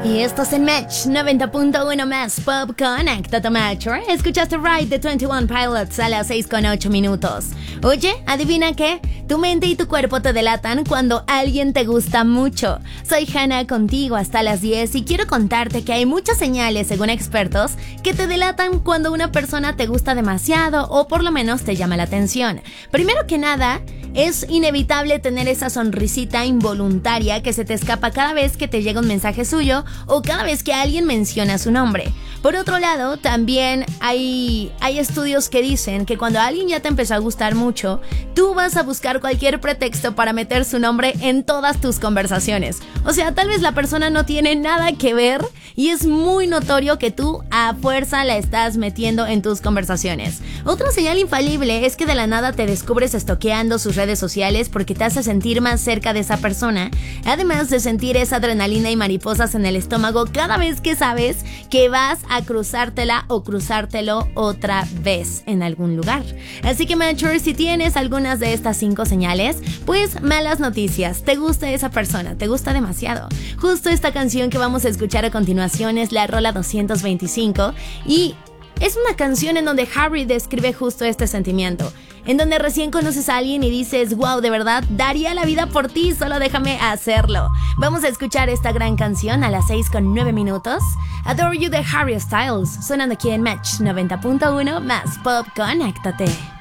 Y esto es en Match 90.1 más Pop Connect Mature. Escuchaste Ride de 21 Pilots a las 6:08. Oye, ¿adivina qué? Tu mente y tu cuerpo te delatan cuando alguien te gusta mucho. Soy Hannah contigo hasta las 10 y quiero contarte que hay muchas señales, según expertos, que te delatan cuando una persona te gusta demasiado o por lo menos te llama la atención. Primero que nada, es inevitable tener esa sonrisita involuntaria que se te escapa cada vez que te llega un mensaje suyo o cada vez que alguien menciona su nombre. Por otro lado, también hay estudios que dicen que cuando alguien ya te empezó a gustar mucho, tú vas a buscar cualquier pretexto para meter su nombre en todas tus conversaciones. O sea, tal vez la persona no tiene nada que ver y es muy notorio que tú a fuerza la estás metiendo en tus conversaciones. Otra señal infalible es que de la nada te descubres estoqueando sus redes sociales porque te hace sentir más cerca de esa persona, además de sentir esa adrenalina y mariposas en el estómago cada vez que sabes que vas a cruzártela o cruzártelo otra vez en algún lugar. Así que Mature, si tienes algunas de estas 5 señales, pues malas noticias, te gusta esa persona, te gusta demasiado. Justo esta canción que vamos a escuchar a continuación es la rola 225 y es una canción en donde Harry describe justo este sentimiento, en donde recién conoces a alguien y dices, wow, de verdad, daría la vida por ti, solo déjame hacerlo. Vamos a escuchar esta gran canción a las 6:09. Adore You de Harry Styles, sonando aquí en Match 90.1 más Pop Conéctate.